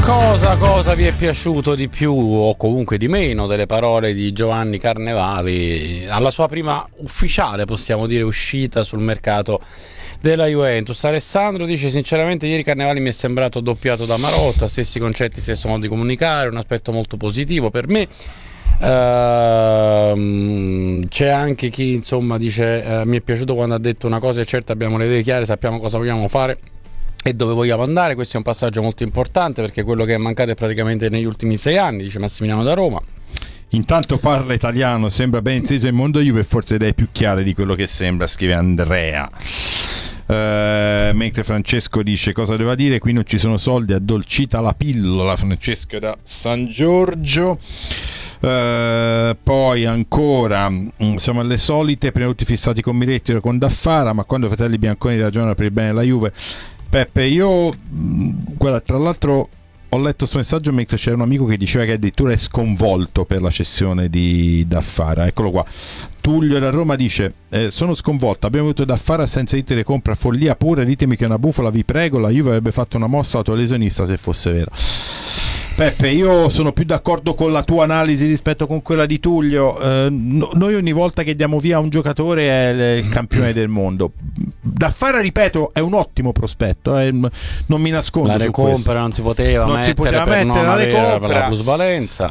Cosa vi è piaciuto di più o comunque di meno delle parole di Giovanni Carnevali alla sua prima ufficiale, possiamo dire, uscita sul mercato della Juventus? Alessandro dice: sinceramente ieri Carnevali mi è sembrato doppiato da Marotta, stessi concetti, stesso modo di comunicare, un aspetto molto positivo per me. C'è anche chi insomma dice mi è piaciuto quando ha detto una cosa è certa, abbiamo le idee chiare, sappiamo cosa vogliamo fare e dove vogliamo andare. Questo è un passaggio molto importante perché quello che è mancato è praticamente negli ultimi 6 anni, dice Massimiliano da Roma. Intanto parla italiano, sembra ben inteso il mondo Juve e forse idee più chiare di quello che sembra, scrive Andrea. Mentre Francesco dice: cosa doveva dire, qui non ci sono soldi, addolcita la pillola. Francesco da San Giorgio. Poi ancora siamo alle solite, prima tutti fissati con Miretti e con Daffara, ma quando i fratelli bianconi ragionano per il bene della Juve. Peppe, io guarda, tra l'altro ho letto questo messaggio mentre c'era un amico che diceva che addirittura è sconvolto per la cessione di Daffara. Eccolo qua. Tullio da Roma dice: sono sconvolto, abbiamo avuto Daffara senza Inter, compra follia pura, ditemi che è una bufala, vi prego, la Juve avrebbe fatto una mossa autolesionista se fosse vero. Peppe, io sono più d'accordo con la tua analisi rispetto con quella di Tullio. Noi ogni volta che diamo via un giocatore è il campione del mondo. Daffara, ripeto, è un ottimo prospetto, non mi nascondo la su questo. La recompra non si poteva non mettere, si poteva per mettere non la avere recompra, per la plusvalenza.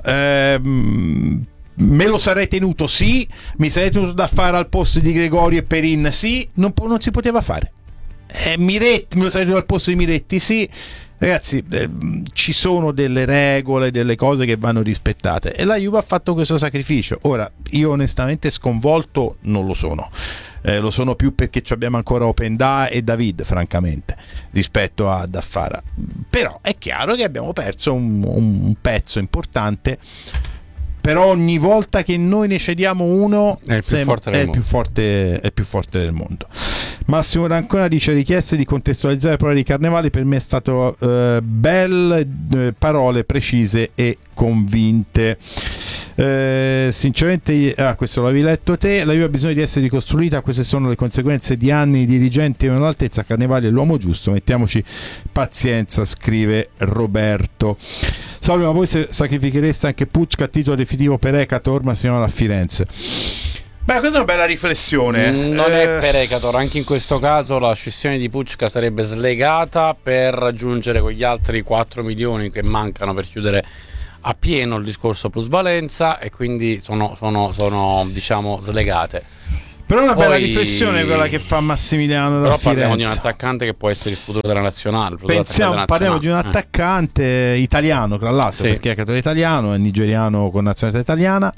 Me lo sarei tenuto, sì. Mi sarei tenuto Daffara al posto di Gregorio e Perin, sì. Non si poteva fare. Miretti, me lo sarei tenuto al posto di Miretti, sì. Ragazzi, ci sono delle regole, delle cose che vanno rispettate e la Juve ha fatto questo sacrificio. Ora, io onestamente sconvolto non lo sono, lo sono più perché abbiamo ancora Openda e David, francamente, rispetto a Daffara. Però è chiaro che abbiamo perso un pezzo importante. Però ogni volta che noi ne cediamo uno è il più forte del mondo. Massimo Rancona dice: richieste di contestualizzare le parole di Carnevali, per me è stato belle parole precise e convinte. Sinceramente, questo l'avevi letto te, la Juve ha bisogno di essere ricostruita, queste sono le conseguenze di anni di dirigenti non all'altezza. Carnevali è l'uomo giusto, mettiamoci pazienza, scrive Roberto. Salve, ma voi sacrifichereste anche Pucca a titolo definitivo per Ekator, ma siamo a Firenze? Beh, questa è una bella riflessione. Non è per Ekator, anche in questo caso la cessione di Pucca sarebbe slegata per raggiungere quegli altri 4 milioni che mancano per chiudere a pieno il discorso plusvalenza, e quindi sono diciamo slegate. Però è una bella riflessione quella che fa Massimiliano da Firenze. Però parliamo di un attaccante che può essere il futuro della nazionale. Parliamo di un attaccante italiano, tra l'altro, sì, perché è italiano, è nigeriano con nazionalità italiana.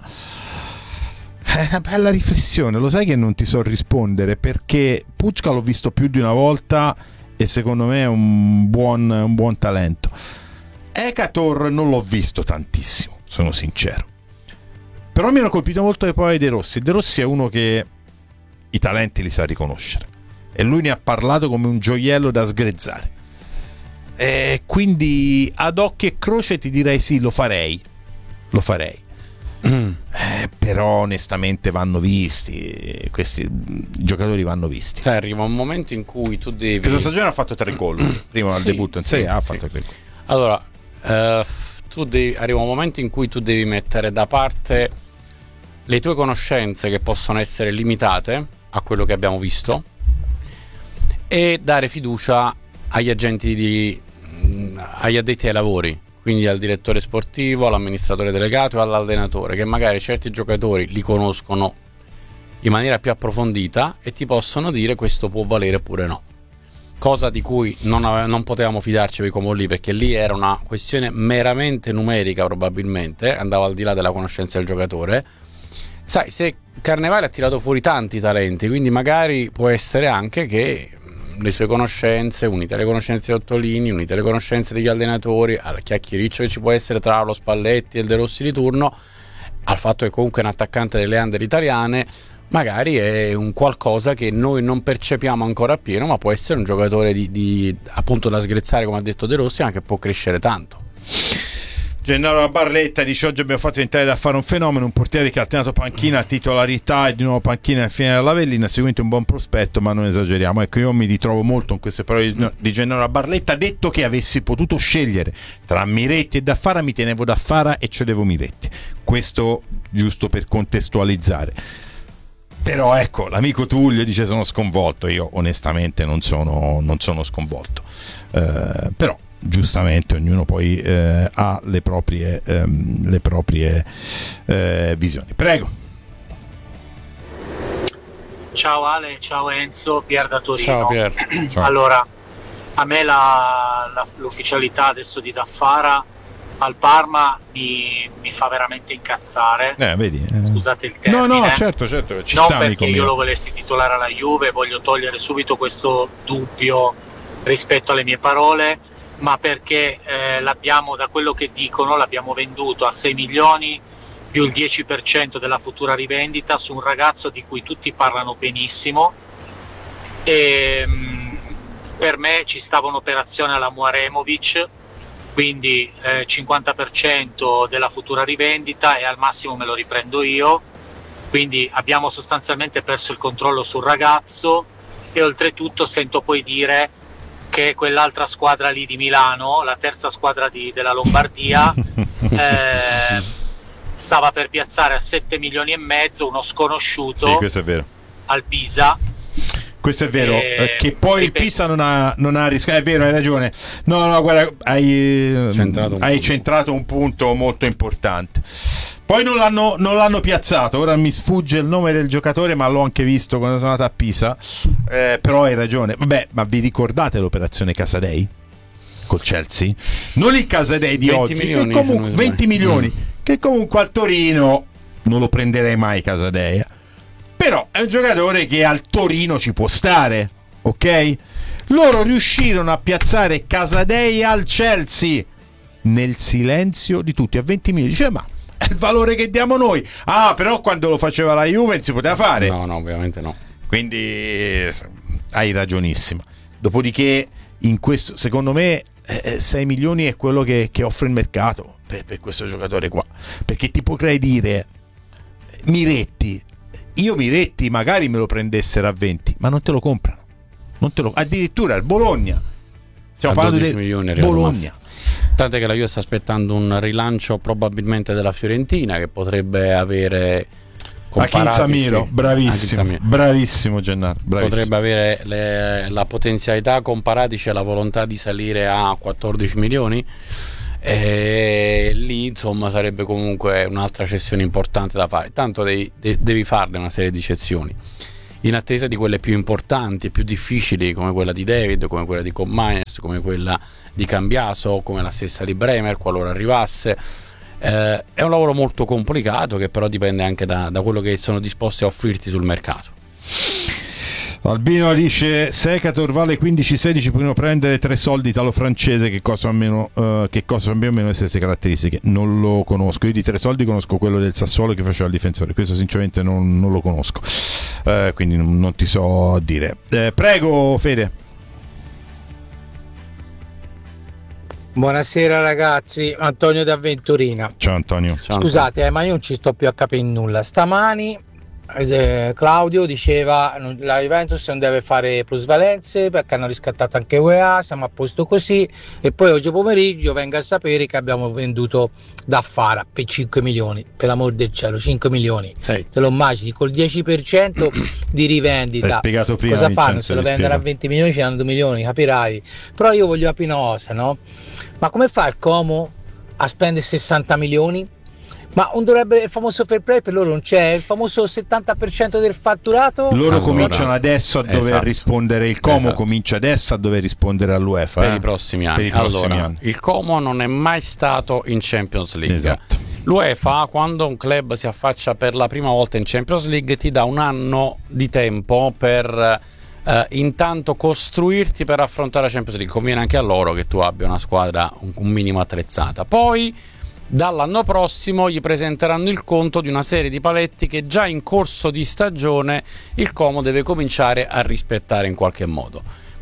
È una bella riflessione, lo sai che non ti so rispondere, perché Pucca l'ho visto più di una volta e secondo me è un buon talento. Ekator non l'ho visto tantissimo, sono sincero. Però mi hanno colpito molto le parole De Rossi. De Rossi è uno che i talenti li sa riconoscere e lui ne ha parlato come un gioiello da sgrezzare, e quindi ad occhio e croce ti direi sì, lo farei. Però onestamente vanno visti, questi giocatori vanno visti. Cioè, arriva un momento in cui tu devi... Questa stagione ha fatto 3 gol prima del debutto in Serie A, ha fatto 3 gol. Allora, arriva un momento in cui tu devi mettere da parte le tue conoscenze, che possono essere limitate a quello che abbiamo visto, e dare fiducia agli agenti agli addetti ai lavori, quindi al direttore sportivo, all'amministratore delegato e all'allenatore, che magari certi giocatori li conoscono in maniera più approfondita e ti possono dire questo può valere oppure no, cosa di cui non potevamo fidarci per come lì, perché lì era una questione meramente numerica, probabilmente andava al di là della conoscenza del giocatore. Sai, se Carnevali ha tirato fuori tanti talenti, quindi magari può essere anche che le sue conoscenze, unite alle conoscenze di Ottolini, unite alle conoscenze degli allenatori, al chiacchiericcio che ci può essere tra lo Spalletti e il De Rossi di turno, al fatto che comunque è un attaccante delle under italiane, magari è un qualcosa che noi non percepiamo ancora appieno, ma può essere un giocatore appunto da sgrezzare, come ha detto De Rossi, ma che può crescere tanto. Gennaro Barletta dice: oggi abbiamo fatto diventare da fare un fenomeno, un portiere che ha alternato panchina, titolarità e di nuovo panchina alla fine della Avellina, seguente un buon prospetto, ma non esageriamo. Ecco, io mi ritrovo molto in queste parole di Gennaro Barletta. Detto che avessi potuto scegliere tra Miretti e Daffara, mi tenevo Daffara e cedevo Miretti. Questo giusto per contestualizzare. Però ecco, l'amico Tullio dice: sono sconvolto. Io onestamente non sono sconvolto, però giustamente ognuno poi ha le proprie visioni. Prego. Ciao Ale, ciao Enzo, Pier da Torino. Ciao Pier. Ciao. Allora, a me l'ufficialità adesso di Daffara al Parma mi fa veramente incazzare. Vedi, Scusate il termine. No, certo, ci non sta, perché amico io mio. lo volessi titolare alla Juve, voglio togliere subito questo dubbio rispetto alle mie parole, ma perché l'abbiamo, da quello che dicono, l'abbiamo venduto a 6 milioni più il 10% della futura rivendita su un ragazzo di cui tutti parlano benissimo, e per me ci stava un'operazione alla Muaremovic, quindi 50% della futura rivendita e al massimo me lo riprendo io, quindi abbiamo sostanzialmente perso il controllo sul ragazzo. E oltretutto sento poi dire che quell'altra squadra lì di Milano, la terza squadra della Lombardia, stava per piazzare a 7 milioni e mezzo uno sconosciuto, Sì, questo è vero. al Pisa. Questo è vero, che poi il Pisa non ha rischiato. È vero, hai ragione. No, guarda, hai centrato un punto molto importante. Poi non l'hanno piazzato. Ora mi sfugge il nome del giocatore, ma l'ho anche visto quando sono andato a Pisa. Però hai ragione. Vabbè, ma vi ricordate l'operazione Casadei col Chelsea? Non il Casadei di 20 oggi, milioni, che comunque, 20 milioni, che comunque al Torino non lo prenderei mai Casadei. Però è un giocatore che al Torino ci può stare, ok? Loro riuscirono a piazzare Casadei al Chelsea nel silenzio di tutti a 20 milioni. Dice: ma è il valore che diamo noi. Ah, però quando lo faceva la Juve non si poteva fare. No, ovviamente no. Quindi hai ragionissima. Dopodiché, in questo, secondo me, 6 milioni è quello che offre il mercato per questo giocatore qua. Perché ti potrei dire, Miretti magari me lo prendessero a 20, ma non te lo comprano. Addirittura il Bologna. Stiamo parlando 12 milioni del Bologna. Tant'è che la Juve sta aspettando un rilancio probabilmente della Fiorentina, che potrebbe avere Akin Samiro, bravissimo Gennaro, bravissimo. Potrebbe avere la potenzialità, comparatici alla volontà di salire a 14 milioni, e lì insomma sarebbe comunque un'altra cessione importante da fare. Tanto devi farne una serie di cessioni in attesa di quelle più importanti e più difficili, come quella di David, come quella di Koopmeiners, come quella di Cambiaso, come la stessa di Bremer qualora arrivasse. È un lavoro molto complicato, che però dipende anche da quello che sono disposti a offrirti sul mercato. Albino dice: Secator vale 15-16, puoi prendere 3 soldi italo-francese che costano almeno le stesse caratteristiche. Non lo conosco. Io di 3 soldi conosco quello del Sassuolo che faceva il difensore. Questo sinceramente non lo conosco, quindi non ti so dire. Prego Fede. Buonasera ragazzi, Antonio da Venturina. Ciao Antonio. Scusate, ma io non ci sto più a capire nulla. Stamani Claudio diceva la Juventus non deve fare plusvalenze perché hanno riscattato anche UEA, siamo a posto così, e poi oggi pomeriggio venga a sapere che abbiamo venduto Daffara per 5 milioni, per l'amor del cielo, 5 milioni. Sì. Te lo immagini, col 10% di rivendita. L'hai spiegato prima, cosa Vincenzo, fanno? Se lo vendono a 20 milioni ci danno 2 milioni, capirai. Però io voglio capire una cosa, no? Ma come fa il Como a spendere 60 milioni? Ma non dovrebbe, il famoso fair play per loro non c'è, il famoso 70% del fatturato? Loro cominciano adesso a dover rispondere, il Como comincia adesso a dover rispondere all'UEFA per i prossimi anni. Il Como non è mai stato in Champions League. Esatto. L'UEFA, quando un club si affaccia per la prima volta in Champions League, ti dà un anno di tempo per intanto costruirti per affrontare la Champions League. Conviene anche a loro che tu abbia una squadra un minimo attrezzata. Poi dall'anno prossimo gli presenteranno il conto di una serie di paletti che già in corso di stagione il Como deve cominciare a rispettare in qualche modo.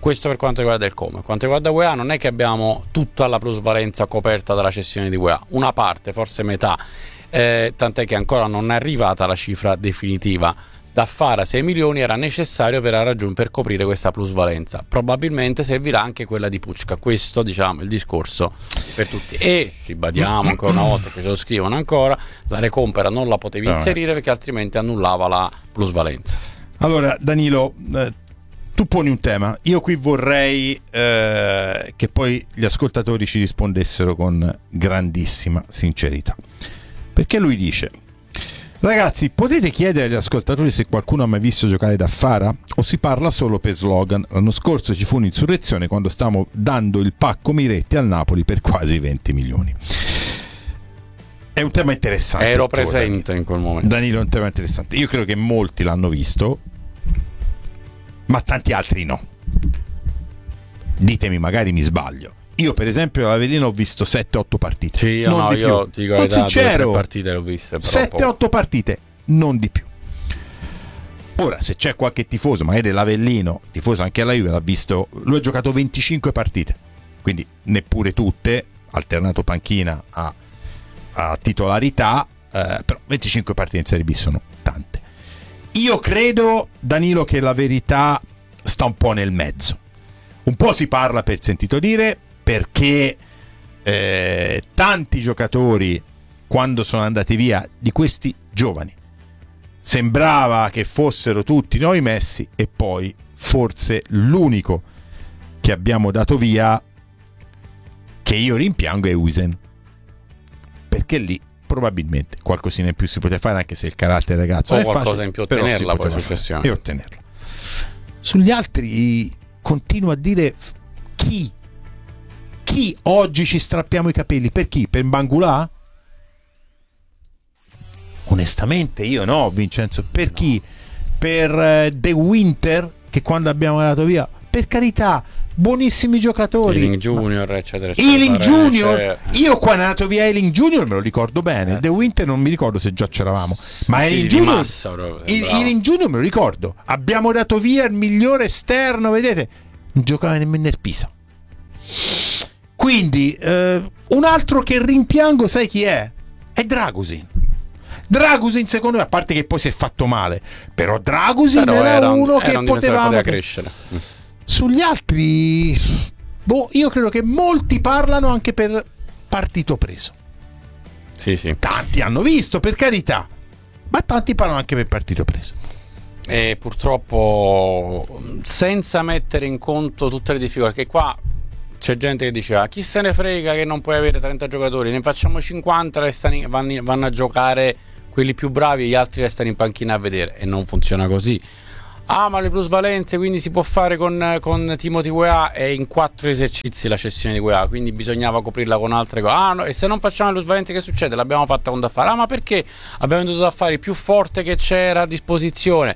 Questo per quanto riguarda il come. Per quanto riguarda UEA, non è che abbiamo tutta la plusvalenza coperta dalla cessione di UEA, una parte, forse metà, tant'è che ancora non è arrivata la cifra definitiva. Da fare a 6 milioni era necessario per coprire questa plusvalenza. Probabilmente servirà anche quella di Pucca. Questo, diciamo, il discorso per tutti. E ribadiamo ancora una volta, che ce lo scrivono ancora, la recompera non la potevi inserire perché altrimenti annullava la plusvalenza. Allora, Danilo, tu poni un tema. Io qui vorrei che poi gli ascoltatori ci rispondessero con grandissima sincerità. Perché lui dice: ragazzi, potete chiedere agli ascoltatori se qualcuno ha mai visto giocare da Fara o si parla solo per slogan? L'anno scorso ci fu un'insurrezione quando stavamo dando il pacco Miretti al Napoli per quasi 20 milioni. È un tema interessante. Ero presente in quel momento. Danilo, è un tema interessante. Io credo che molti l'hanno visto, ma tanti altri no. Ditemi, magari mi sbaglio. Io per esempio all'Avellino ho visto 7-8 partite. Sì, non di io più. ti dico, sincero, 2-3 partite l'ho viste. 7-8 partite, non di più. Ora, se c'è qualche tifoso, magari dell'Avellino, tifoso anche alla Juve, l'ha visto, lui ha giocato 25 partite, quindi neppure tutte, alternato panchina a titolarità, però 25 partite in Serie B sono tante. Io credo, Danilo, che la verità sta un po' nel mezzo. Un po' si parla per sentito dire, perché tanti giocatori, quando sono andati via, di questi giovani, sembrava che fossero tutti noi messi, e poi forse l'unico che abbiamo dato via, che io rimpiango, è Uisen, perché lì probabilmente qualcosina in più si poteva fare, anche se il carattere ragazzo o è qualcosa facile, in più ottenerla poi successione e ottenerla. Sugli altri continuo a dire: chi oggi ci strappiamo i capelli? Per chi? Per Bangulà? Onestamente io no, Vincenzo. Per chi? Per De Winter, che quando abbiamo dato via, per carità, buonissimi giocatori. Ealing Junior, eccetera, eccetera. Ealing Junior, io quando è andato via Ealing Junior me lo ricordo bene. De Winter non mi ricordo se già c'eravamo, ma Ealing Junior, massa, Ealing Junior me lo ricordo. Abbiamo dato via il migliore esterno, vedete, non giocava nemmeno nel Pisa. Quindi un altro che rimpiango, sai chi è? È Dragusin. Dragusin, secondo me, a parte che poi si è fatto male, però Dragusin era uno che poteva crescere. Sugli altri, io credo che molti parlano anche per partito preso. Sì. Tanti hanno visto, per carità, ma tanti parlano anche per partito preso. E purtroppo, senza mettere in conto tutte le difficoltà, che qua c'è gente che diceva: chi se ne frega che non puoi avere 30 giocatori, ne facciamo 50, vanno a giocare quelli più bravi e gli altri restano in panchina a vedere. E non funziona così. Ma le plusvalenze, quindi si può fare con Timothy Weah, e in 4 esercizi la cessione di Weah, quindi bisognava coprirla con altre cose. No, e se non facciamo le plusvalenze che succede? L'abbiamo fatta con Daffari. Ma perché? Abbiamo venduto Daffari il più forte che c'era a disposizione.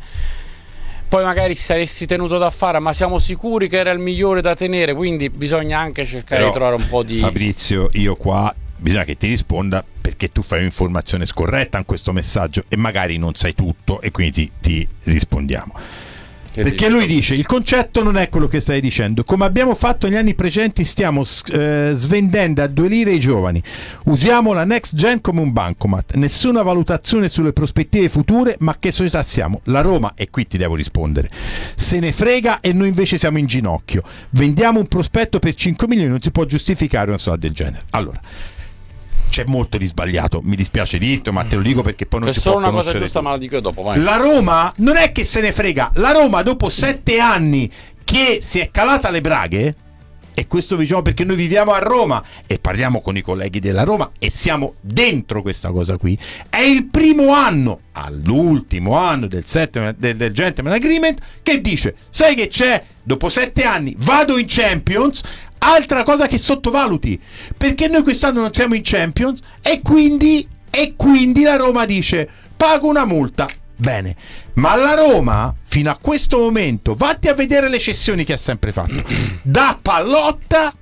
Poi magari saresti tenuto Daffari, ma siamo sicuri che era il migliore da tenere, quindi bisogna anche cercare di trovare un po' di... Fabrizio, io qua bisogna che ti risponda, perché tu fai un'informazione scorretta in questo messaggio e magari non sai tutto, e quindi ti rispondiamo. Perché lui dice: il concetto non è quello che stai dicendo, come abbiamo fatto negli anni precedenti stiamo svendendo a 2 lire i giovani, usiamo la next gen come un bancomat, nessuna valutazione sulle prospettive future. Ma che società siamo? La Roma, e qui ti devo rispondere, se ne frega, e noi invece siamo in ginocchio, vendiamo un prospetto per 5 milioni, non si può giustificare una società del genere. Allora, c'è molto di sbagliato, mi dispiace dirlo, ma te lo dico perché poi non si può conoscere. C'è solo una cosa giusta, ma la dico dopo, vai. La Roma non è che se ne frega, la Roma dopo 7 anni che si è calata le braghe, e questo diciamo perché noi viviamo a Roma e parliamo con i colleghi della Roma e siamo dentro questa cosa qui, è il primo anno, all'ultimo anno del Gentleman Agreement, che dice: sai che c'è, dopo 7 anni vado in Champions. Altra cosa che sottovaluti, perché noi quest'anno non siamo in Champions, e quindi la Roma dice: pago una multa. Bene, ma la Roma fino a questo momento, vatti a vedere le cessioni che ha sempre fatto, da Pallotta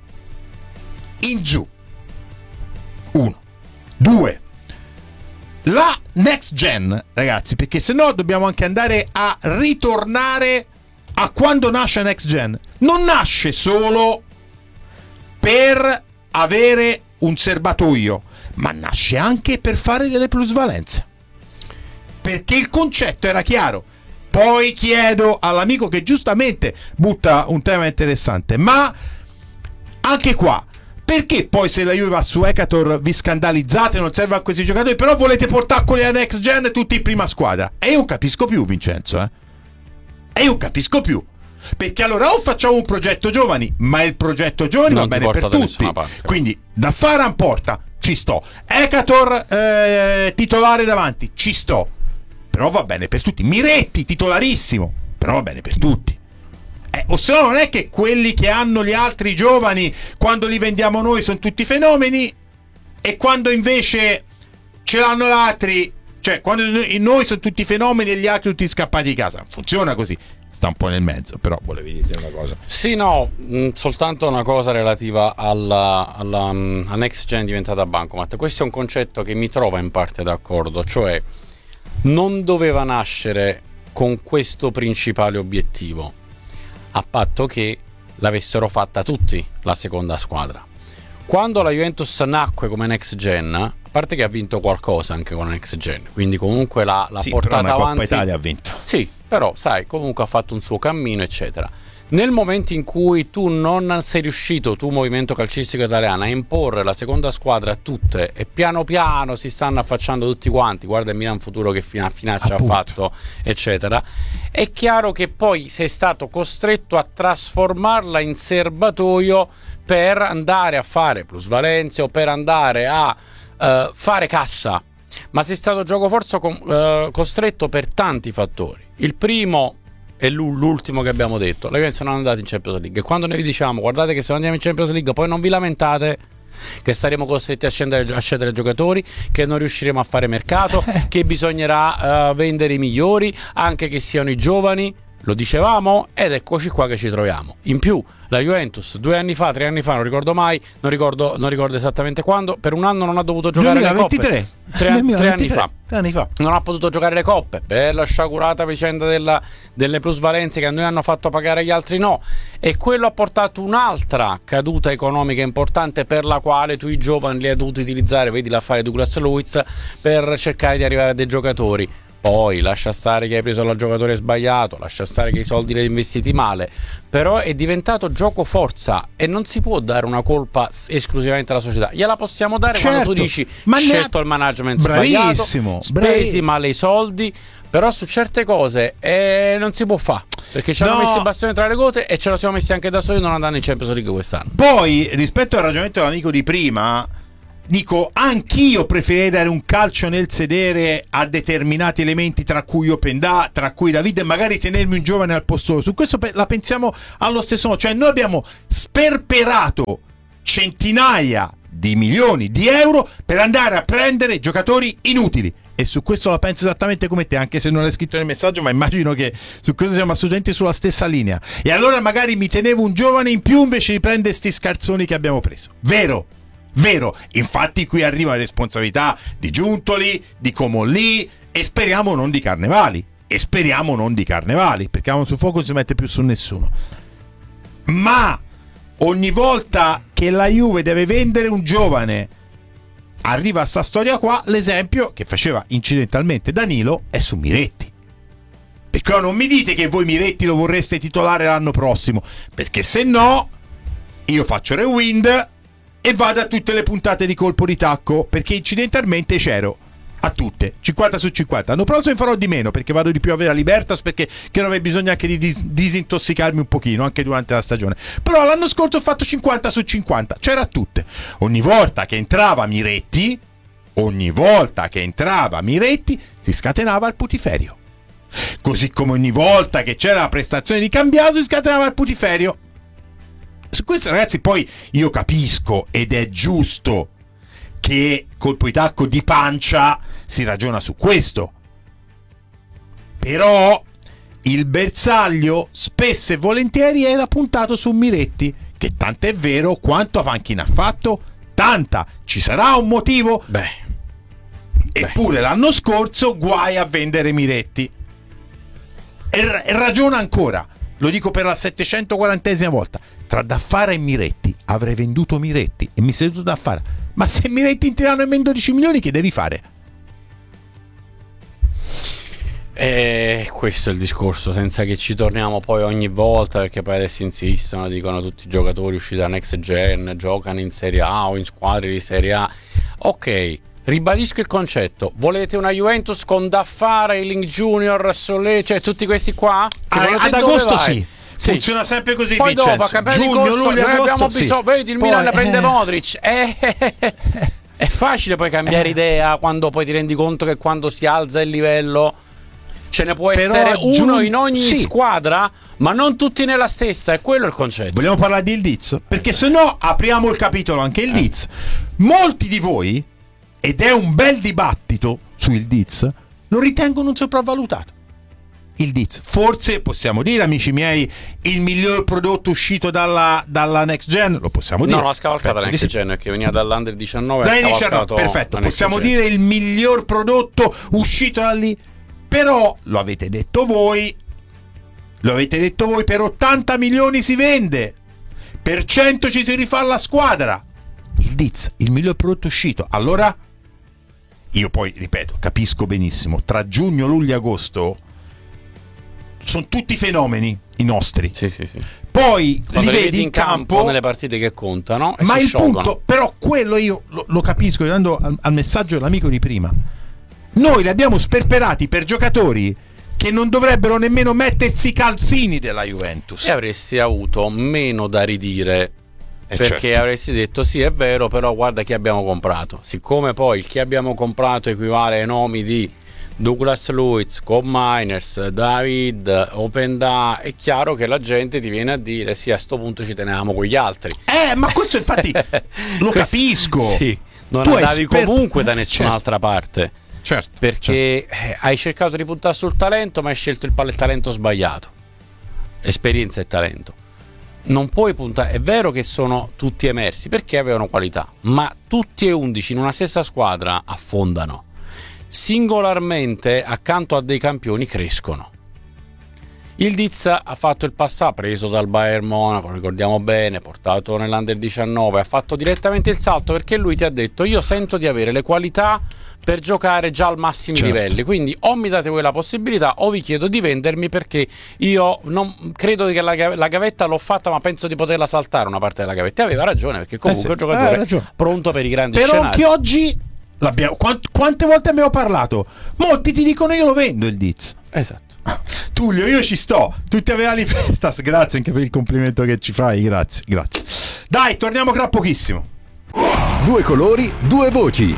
in giù. 1, 2, la next gen, ragazzi, perché se no dobbiamo anche andare a ritornare a quando nasce Next Gen, non nasce solo per avere un serbatoio, ma nasce anche per fare delle plusvalenze, perché il concetto era chiaro. Poi chiedo all'amico che giustamente butta un tema interessante, ma anche qua, perché poi se la Juve va su Ekator vi scandalizzate, non serve a questi giocatori, però volete portare quelli a Next Gen tutti in prima squadra? E io non capisco più, Vincenzo, e io non capisco più, perché allora o facciamo un progetto giovani, ma il progetto giovani non va bene per tutti, quindi da Fara porta, ci sto, Ekator titolare davanti, ci sto, però va bene per tutti, Miretti titolarissimo, però va bene per tutti. O se no non è che quelli che hanno gli altri giovani, quando li vendiamo noi, sono tutti fenomeni, e quando invece ce l'hanno gli altri, cioè quando noi sono tutti fenomeni e gli altri tutti scappati di casa. Funziona così, sta un po' nel mezzo, però volevi dire una cosa. Sì, no, soltanto una cosa relativa alla Next Gen diventata Bancomat. Questo è un concetto che mi trova in parte d'accordo, cioè non doveva nascere con questo principale obiettivo, a patto che l'avessero fatta tutti la seconda squadra. Quando la Juventus nacque come Next Gen, a parte che ha vinto qualcosa anche con la Next Gen, quindi comunque l'ha portata però avanti. Coppa Italia ha vinto. Sì, però sai, comunque ha fatto un suo cammino, eccetera. Nel momento in cui tu non sei riuscito, tu movimento calcistico italiano, a imporre la seconda squadra a tutte, e piano piano si stanno affacciando tutti quanti, guarda il Milan Futuro che finaccia ha fatto, eccetera, è chiaro che poi sei stato costretto a trasformarla in serbatoio per andare a fare plusvalenze o per andare a fare cassa, ma sei stato gioco forza costretto per tanti fattori. Il primo è l'ultimo che abbiamo detto: la Juventus non è andata in Champions League, e quando noi vi diciamo guardate che se non andiamo in Champions League poi non vi lamentate che saremo costretti a scendere giocatori, che non riusciremo a fare mercato, che bisognerà vendere i migliori, anche che siano i giovani, lo dicevamo, ed eccoci qua che ci troviamo. In più la Juventus 2 anni fa, 3 anni fa, non ricordo mai, non ricordo esattamente quando, per un anno non ha dovuto giocare 2023, le coppe. 3 anni fa. 3 anni fa non ha potuto giocare le coppe per la sciagurata vicenda delle plusvalenze che a noi hanno fatto pagare, gli altri no, e quello ha portato un'altra caduta economica importante, per la quale tu i giovani li hai dovuti utilizzare, vedi l'affare Douglas Luiz, per cercare di arrivare a dei giocatori. Poi lascia stare che hai preso il giocatore sbagliato, lascia stare che i soldi li hai investiti male, però è diventato gioco forza e non si può dare una colpa esclusivamente alla società. Gliela possiamo dare, certo, quando tu dici scelto il management sbagliato, spesi male i soldi, però su certe cose non si può fare, perché ci hanno messo il bastone tra le gote e ce lo siamo messi anche da soli non andando in Champions League quest'anno. Poi rispetto al ragionamento dell'amico di prima, dico, anch'io preferirei dare un calcio nel sedere a determinati elementi, tra cui Openda, tra cui David, e magari tenermi un giovane al posto. Su questo la pensiamo allo stesso modo. Cioè, noi abbiamo sperperato centinaia di milioni di euro per andare a prendere giocatori inutili, e su questo la penso esattamente come te, anche se non l'hai scritto nel messaggio, ma immagino che su questo siamo assolutamente sulla stessa linea. E allora magari mi tenevo un giovane in più invece di prendere sti scarzoni che abbiamo preso. Vero, infatti qui arriva la responsabilità di Giuntoli, di Comolli, e speriamo non di Carnevali, perché su fuoco non si mette più su nessuno. Ma ogni volta che la Juve deve vendere un giovane, arriva a sta storia qua. L'esempio che faceva incidentalmente Danilo è su Miretti, perché non mi dite che voi Miretti lo vorreste titolare l'anno prossimo, perché se no io faccio rewind e vado a tutte le puntate di colpo di tacco, perché incidentalmente c'ero a tutte 50 su 50. L'anno prossimo farò di meno, perché vado di più a avere la Libertas, perché non avrei bisogno anche di disintossicarmi un pochino anche durante la stagione. Però l'anno scorso ho fatto 50 su 50, c'era a tutte. Ogni volta che entrava Miretti si scatenava il putiferio, così come ogni volta che c'era la prestazione di Cambiaso si scatenava il putiferio. Su questo, ragazzi, poi io capisco, ed è giusto che colpo di tacco di pancia si ragiona su questo, però il bersaglio spesso e volentieri era puntato su Miretti, che tant'è vero, quanto a panchina ha fatto? Tanta. Ci sarà un motivo? Eppure l'anno scorso guai a vendere Miretti, e ragiona ancora. lo dico per la 740esima volta, tra Daffara e Miretti avrei venduto Miretti e mi seduto Daffara. Ma se Miretti in tirano in 12 milioni, che devi fare? Questo è il discorso, senza che ci torniamo poi ogni volta, perché poi adesso insistono, dicono tutti i giocatori usciti da Next Gen giocano in Serie A o in squadre di Serie A. Ok, ribadisco il concetto: volete una Juventus con Daffara, Eiling Junior, Solé, cioè tutti questi qua? Ad agosto sì. Funziona sempre così. Poi Vincenzo. dopo a campionato di Giugno, corso luglio, noi agosto, abbiamo bisogno, vedi il Poi, Milan prende Modric. È facile poi cambiare idea quando poi ti rendi conto che quando si alza il livello ce ne può essere uno in ogni squadra, ma non tutti nella stessa. È quello il concetto. Vogliamo parlare di Ildiz? Perché se no apriamo il capitolo anche Ildiz. Molti di voi, ed è un bel dibattito su Ildiz, lo ritengono un sopravvalutato. Ildiz, forse possiamo dire, amici miei, il miglior prodotto uscito dalla Next Gen, lo possiamo dire. No, l'ha scavalcata la Next Gen, perché veniva dall'Under 19. Perfetto, possiamo dire il miglior prodotto uscito da lì. Però lo avete detto voi, per 80 milioni si vende, per 100 ci si rifà la squadra. Ildiz, il miglior prodotto uscito. Allora, io poi, ripeto, capisco benissimo, tra giugno, luglio e agosto sono tutti fenomeni i nostri. Sì. Poi quando li vedi in campo nelle partite che contano e ma si il sciolgono. Punto, però quello io lo capisco, dando al messaggio dell'amico di prima. Noi li abbiamo sperperati per giocatori che non dovrebbero nemmeno mettersi i calzini della Juventus. E avresti avuto meno da ridire, perché certo. avresti detto sì, è vero, però guarda chi abbiamo comprato. Siccome poi il chi abbiamo comprato equivale ai nomi di Douglas Luiz, Cobb Miners, David, Openda, è chiaro che la gente ti viene a dire sì, a sto punto ci tenevamo con gli altri. Ma questo infatti lo capisco. Sì, non tu andavi comunque da nessun'altra parte. Certo, perché hai cercato di puntare sul talento, ma hai scelto il talento sbagliato. Esperienza e talento. Non puoi puntare. È vero che sono tutti emersi perché avevano qualità, ma tutti e 11 in una stessa squadra affondano. Singolarmente, accanto a dei campioni, crescono. Ildiz ha fatto il passato, preso dal Bayern Monaco, ricordiamo bene, portato nell'Under 19, ha fatto direttamente il salto perché lui ti ha detto: io sento di avere le qualità per giocare già al massimi livelli, quindi o mi date voi la possibilità o vi chiedo di vendermi, perché io non credo che la gavetta l'ho fatta, ma penso di poterla saltare una parte della gavetta. E aveva ragione, perché comunque è un giocatore pronto per i grandi scenari. Però anche oggi quante volte abbiamo parlato? Molti ti dicono io lo vendo Ildiz. Esatto. Tullio, io ci sto, tutti aveva Libertas, grazie anche per il complimento che ci fai, grazie. Dai, torniamo tra pochissimo. Due colori, due voci.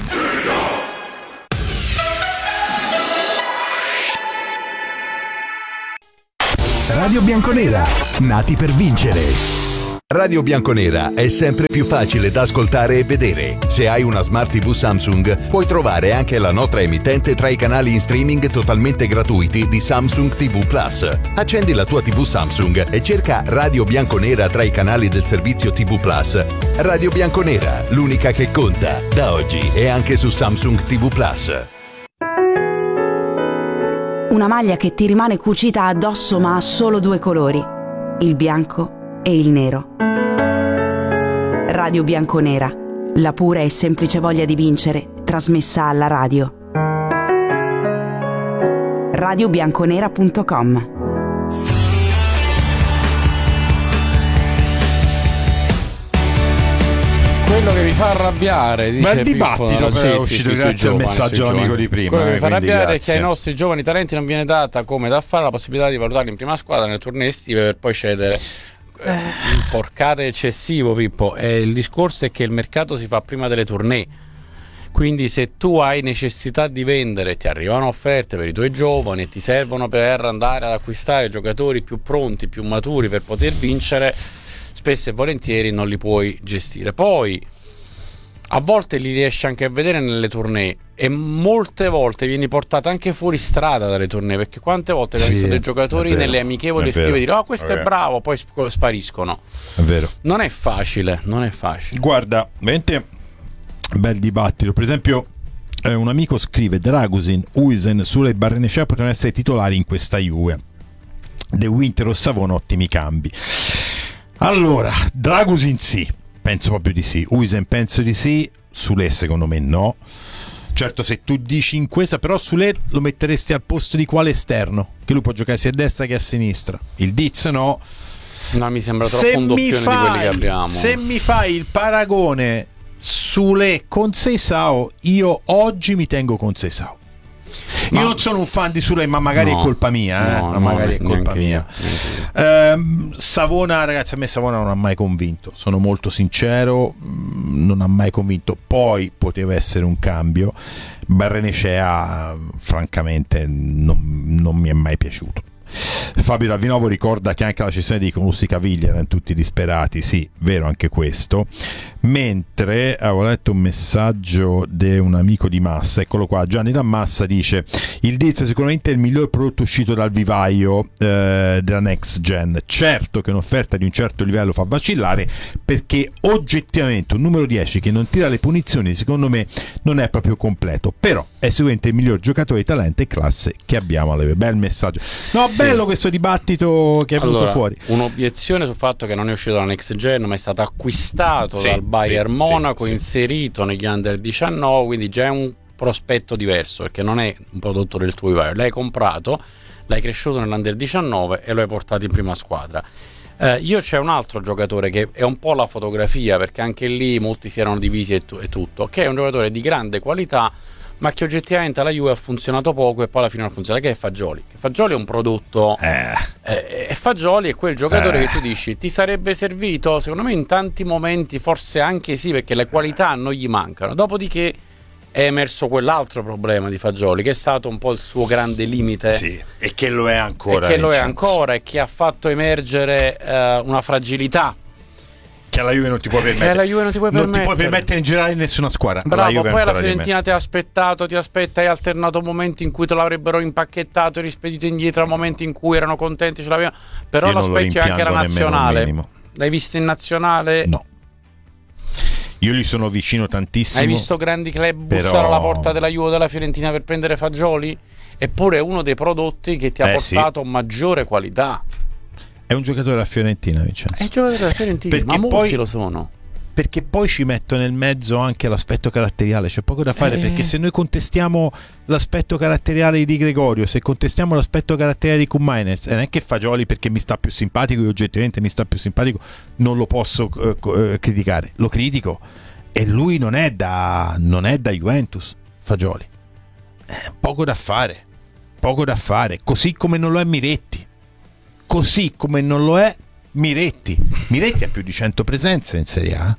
Radio Bianconera, nati per vincere. Radio Bianconera è sempre più facile da ascoltare e vedere. Se hai una Smart TV Samsung, puoi trovare anche la nostra emittente tra i canali in streaming totalmente gratuiti di Samsung TV Plus. Accendi la tua TV Samsung e cerca Radio Bianconera tra i canali del servizio TV Plus. Radio Bianconera, l'unica che conta, da oggi e anche su Samsung TV Plus. Una maglia che ti rimane cucita addosso ma ha solo due colori, il bianco e il nero. Radio Bianconera, la pura e semplice voglia di vincere, trasmessa alla radio. radiobianconera.com. Quello che vi fa arrabbiare, dice ma il dibattito Pippo, è uscito grazie al messaggio dell'amico di prima. Quello che vi fa arrabbiare grazie. è che ai nostri giovani talenti non viene data, come da fare, la possibilità di valutarli in prima squadra nelle tournée estive per poi cedere. Porcate eccessivo, Pippo. Il discorso è che il mercato si fa prima delle tournée, quindi se tu hai necessità di vendere, ti arrivano offerte per i tuoi giovani e ti servono per andare ad acquistare giocatori più pronti, più maturi per poter vincere, spesso e volentieri non li puoi gestire. Poi a volte li riesci anche a vedere nelle tournée e molte volte vieni portato anche fuori strada dalle tournée, perché quante volte hai visto dei giocatori nelle amichevoli estive dire oh questo è bravo, poi spariscono. È vero. Non è facile. Guarda, veramente bel dibattito. Per esempio un amico scrive: Dragusin, Huijsen, Sule e Barrenechea potranno essere titolari in questa Juve. De Winter o Savona, ottimi cambi. Allora, Dragusin sì, penso proprio di sì. Huijsen penso di sì. Sule secondo me no. Certo, se tu dici in questa, però Sule lo metteresti al posto di quale esterno? Che lui può giocare sia a destra che a sinistra. Il Diz no. No, mi sembra troppo un doppione di quelli che abbiamo. Se mi fai il paragone Sule con Seisao, io oggi mi tengo con Seisao. Io non sono un fan di Sule, ma magari è colpa mia, no, magari è colpa mia. Savona, ragazzi, a me Savona non ha mai convinto, sono molto sincero, non ha mai convinto. Poi poteva essere un cambio. Barrenecea francamente non mi è mai piaciuto. Fabio Ravinovo ricorda che anche la cessione di Colussi Caviglia erano tutti disperati. Sì, vero anche questo. Mentre avevo letto un messaggio di un amico di Massa, eccolo qua, Gianni da Massa dice: il Diz sicuramente è il miglior prodotto uscito dal vivaio della next gen. Certo che un'offerta di un certo livello fa vacillare, perché oggettivamente un numero 10 che non tira le punizioni secondo me non è proprio completo, però è sicuramente il miglior giocatore di talento e classe che abbiamo. Bel messaggio. No, sì. Bello questo dibattito che è venuto fuori. Un'obiezione sul fatto che non è uscito dalla next gen, ma è stato acquistato dal Bayern Monaco, inserito negli under 19, quindi già è un prospetto diverso, perché non è un prodotto del tuo vivaio. L'hai comprato, l'hai cresciuto nell'under 19 e lo hai portato in prima squadra. Io c'è un altro giocatore che è un po' la fotografia, perché anche lì molti si erano divisi e tutto, che è un giocatore di grande qualità, ma che oggettivamente alla Juve ha funzionato poco e poi alla fine non ha funzionato, che è Fagioli. Fagioli è un prodotto Fagioli è quel giocatore che tu dici ti sarebbe servito, secondo me in tanti momenti forse anche sì, perché le qualità non gli mancano. Dopodiché è emerso quell'altro problema di Fagioli, che è stato un po' il suo grande limite, sì, e che lo è ancora, e che ha fatto emergere una fragilità che alla Juve non ti puoi permettere. Non ti puoi permettere in generale in nessuna squadra. Bravo, poi la Fiorentina ti ha aspetta, hai alternato momenti in cui te l'avrebbero impacchettato e rispedito indietro, a momenti in cui erano contenti, ce l'avevano. Però io lo specchio è anche la nazionale. L'hai visto in nazionale? No. Io gli sono vicino tantissimo. Hai visto grandi club bussare alla porta della Juve o della Fiorentina per prendere Fagioli? Eppure è uno dei prodotti che ti ha portato maggiore qualità. È un giocatore della Fiorentina, Vincenzo. È un giocatore della Fiorentina, perché ma molti lo sono. Perché poi ci metto nel mezzo anche l'aspetto caratteriale, c'è poco da fare, perché se noi contestiamo l'aspetto caratteriale di Di Gregorio, se contestiamo l'aspetto caratteriale di Koumainis, non è che Fagioli perché mi sta più simpatico, io oggettivamente mi sta più simpatico, non lo posso criticare, lo critico, e lui non è da Juventus, Fagioli. Poco da fare, così come non lo è Miretti. Così come non lo è Miretti ha più di 100 presenze in Serie A.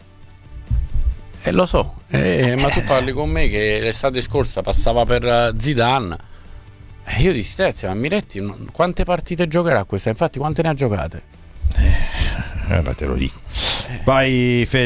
Lo so, ma tu parli con me che l'estate scorsa passava per Zidane. Io di stezza, ma Miretti quante partite giocherà questa? Infatti quante ne ha giocate? Te lo dico. Vai Fede.